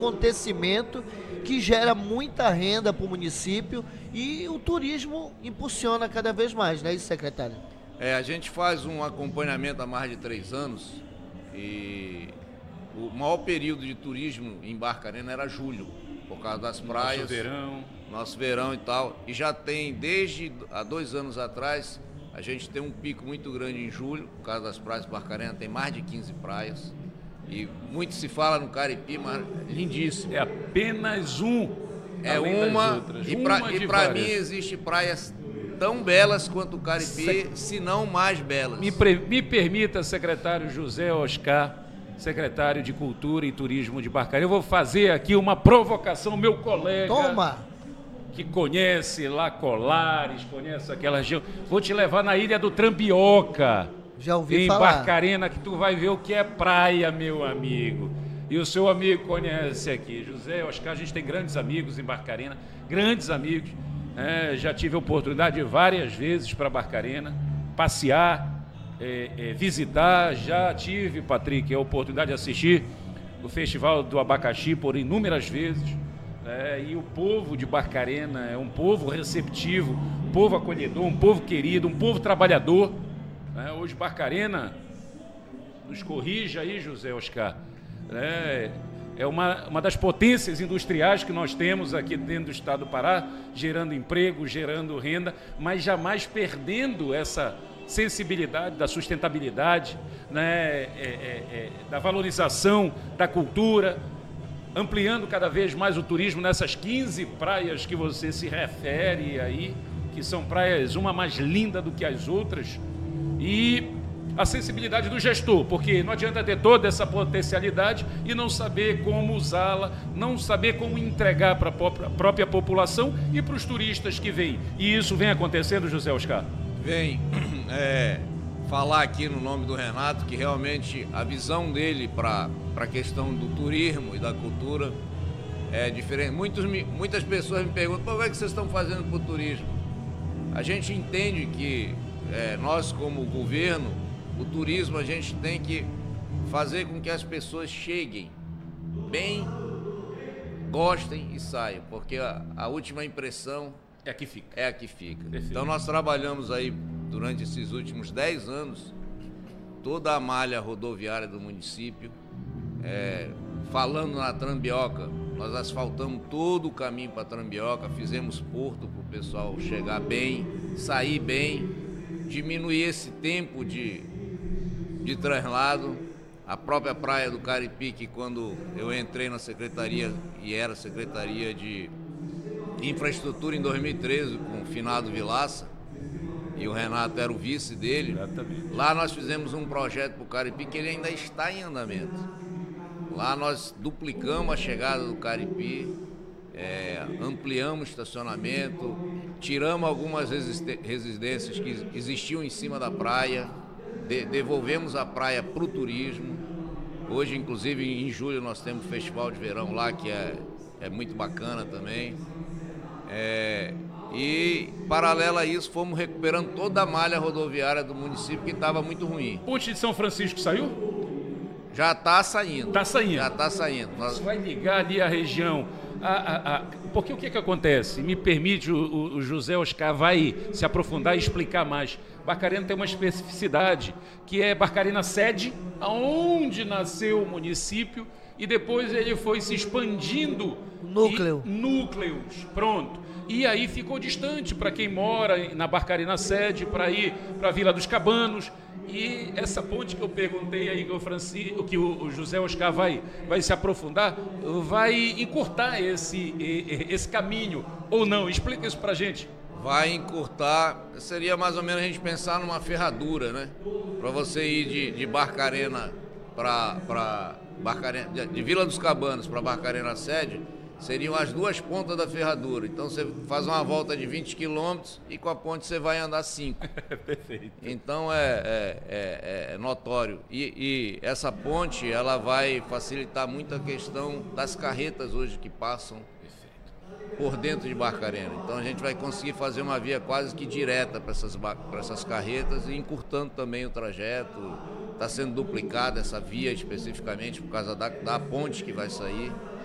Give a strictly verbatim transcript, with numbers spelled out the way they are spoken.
acontecimento que gera muita renda para o município e o turismo impulsiona cada vez mais, não é isso, secretário? É, a gente faz um acompanhamento há mais de três anos e o maior período de turismo em Barcarena era julho, por causa das praias. Nosso verão. Nosso verão e tal. E já tem, desde há dois anos atrás, a gente tem um pico muito grande em julho, por causa das praias de Barcarena, tem mais de quinze praias. E muito se fala no Caripi, mas lindíssimo. É apenas um. É uma, e para mim existe praias tão belas quanto o Caripi, Se... se não mais belas. Me, pre... Me permita, secretário José Oscar, secretário de Cultura e Turismo de Barcarena, eu vou fazer aqui uma provocação, meu colega. Toma! Que conhece lá Colares, conhece aquela região. Vou te levar na ilha do Trambioca. Já ouvi em falar. Em Barcarena, que tu vai ver o que é praia, meu amigo. E o seu amigo conhece aqui. José Oscar, a gente tem grandes amigos em Barcarena, grandes amigos. É, já tive a oportunidade várias vezes para Barcarena, passear, é, é, visitar. Já tive, Patrick, a oportunidade de assistir o Festival do Abacaxi por inúmeras vezes. É, e o povo de Barcarena é um povo receptivo, um povo acolhedor, um povo querido, um povo trabalhador. É, hoje Barcarena, nos corrija aí, José Oscar, é, é uma, uma das potências industriais que nós temos aqui dentro do estado do Pará, gerando emprego, gerando renda, mas jamais perdendo essa sensibilidade da sustentabilidade, né, é, é, é, da valorização da cultura, ampliando cada vez mais o turismo nessas quinze praias que você se refere aí, que são praias uma mais linda do que as outras, e a sensibilidade do gestor, porque não adianta ter toda essa potencialidade e não saber como usá-la, não saber como entregar para a própria população e para os turistas que vêm. E isso vem acontecendo, José Oscar? Vem. É, falar aqui no nome do Renato que realmente a visão dele para a questão do turismo e da cultura é diferente. Muitos, muitas pessoas me perguntam, por que vocês estão fazendo para o turismo? A gente entende que é, nós, como governo, o turismo a gente tem que fazer com que as pessoas cheguem bem, gostem e saiam, porque a, a última impressão é a que fica. É a que fica. Perfeito. Então nós trabalhamos aí durante esses últimos dez anos, toda a malha rodoviária do município, é, falando na Trambioca, nós asfaltamos todo o caminho para Trambioca, fizemos porto para o pessoal chegar bem, sair bem, diminuir esse tempo de, de traslado. A própria praia do Caripi, que quando eu entrei na secretaria, e era secretaria de infraestrutura em dois mil e treze, com o finado Vilaça, e o Renato era o vice dele. Exatamente. Lá nós fizemos um projeto para o Caripi que ele ainda está em andamento. Lá nós duplicamos a chegada do Caripi, é, ampliamos o estacionamento, tiramos algumas residências que existiam em cima da praia, de, devolvemos a praia para o turismo. Hoje, inclusive, em julho, nós temos o Festival de Verão lá, que é, é muito bacana também. É, e, paralelo a isso, fomos recuperando toda a malha rodoviária do município, que estava muito ruim. Ponte de São Francisco saiu? Já está saindo. Está saindo. Já está saindo. Nós... Isso vai ligar ali a região. A, a, a... Porque o que, que acontece? Me permite, o, o José Oscar vai se aprofundar e explicar mais. Barcarena tem uma especificidade, que é Barcarena sede, aonde nasceu o município, e depois ele foi se expandindo. Núcleo. E, núcleos, pronto. E aí ficou distante para quem mora na Barcarena sede, para ir para a Vila dos Cabanos. E essa ponte que eu perguntei aí, que o, Francisco, que o José Oscar vai, vai se aprofundar, vai encurtar esse, esse caminho, ou não? Explica isso para a gente. Vai encurtar, seria mais ou menos a gente pensar numa ferradura, né? Para você ir de, de Barcarena para Barcarena, de Vila dos Cabanos para Barcarena sede, seriam as duas pontas da ferradura. Então você faz uma volta de vinte quilômetros e com a ponte você vai andar cinco. Perfeito. Então é, é, é, é notório. E, e essa ponte ela vai facilitar muito a questão das carretas hoje que passam por dentro de Barcarena. Então a gente vai conseguir fazer uma via quase que direta para essas, para essas carretas e encurtando também o trajeto. Está sendo duplicada essa via especificamente por causa da, da ponte que vai sair.